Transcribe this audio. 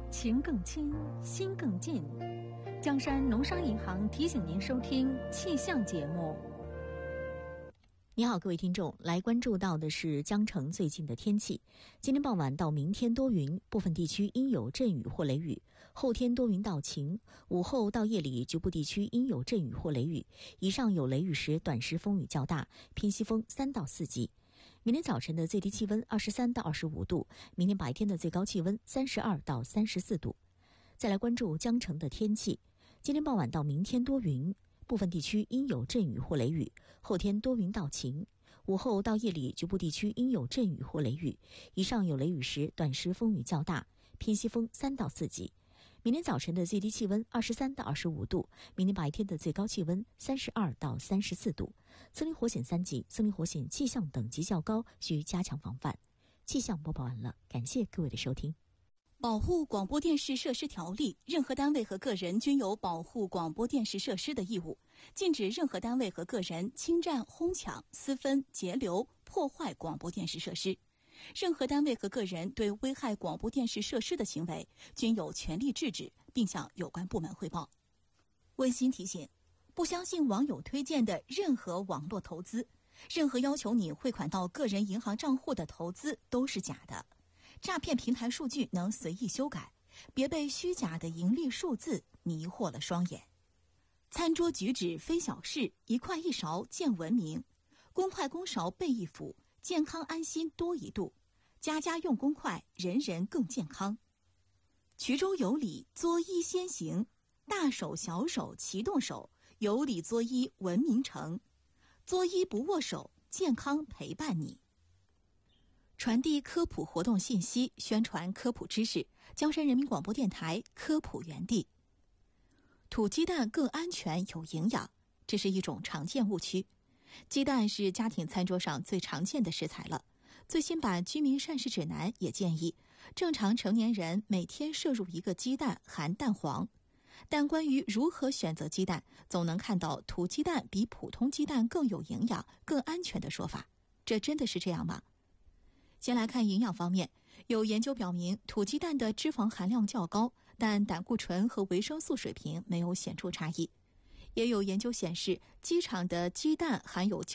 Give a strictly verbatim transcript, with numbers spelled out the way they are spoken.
情更亲，心更近。江山农商银行提醒您收听气象节目。 你好，各位听众，来关注到的是江城最近的天气。今天傍晚到明天多云，部分地区阴有阵雨或雷雨，后天多云到晴，午后到夜里局部地区阴有阵雨或雷雨，以上有雷雨时短时风雨较大，偏西风三到四级。明天早晨的最低气温二十三到二十五度，明天白天的最高气温三十二到三十四度。再来关注江城的天气，今天傍晚到明天多云，部分地区阴有阵雨或雷雨，后天多云到晴，午后到夜里局部地区阴有阵雨或雷雨，以上有雷雨时短时风雨较大，偏西风三到四级。明天早晨的最低气温二十三到二十五度，明天白天的最高气温三十二到三十四度。森林火险三级，森林火险气象等级较高，需加强防范。气象播报完了，感谢各位的收听。 保护广播电视设施条例，任何单位和个人均有保护广播电视设施的义务，禁止任何单位和个人侵占、哄抢、私分、截留、破坏广播电视设施。任何单位和个人对危害广播电视设施的行为，均有权利制止，并向有关部门汇报。温馨提醒：不相信网友推荐的任何网络投资，任何要求你汇款到个人银行账户的投资都是假的。诈骗平台数据能随意修改，别被虚假的盈利数字迷惑了双眼。餐桌举止非小事，一筷一勺见文明。公筷公勺备一辅，健康安心多一度。家家用公筷，人人更健康。衢州有礼，作揖先行。大手小手齐动手，有礼作揖文明成。作揖不握手，健康陪伴你。传递科普活动信息，宣传科普知识。江山人民广播电台科普园地。土鸡蛋更安全有营养，这是一种常见误区。鸡蛋是家庭餐桌上最常见的食材了。最新版居民膳食指南也建议，正常成年人每天摄入一个鸡蛋含蛋黄。但关于如何选择鸡蛋，总能看到土鸡蛋比普通鸡蛋更有营养、更安全的说法。这真的是这样吗？先来看营养方面，有研究表明，土鸡蛋的脂肪含量较高，但胆固醇和维生素水平没有显著差异。也有研究显示，鸡场的鸡蛋含有